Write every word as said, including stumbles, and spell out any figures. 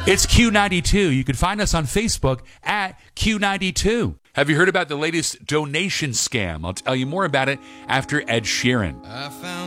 It's Q ninety-two. You can find us on Facebook at Q ninety-two. Have you heard about the latest donation scam? I'll tell you more about it after Ed Sheeran. I found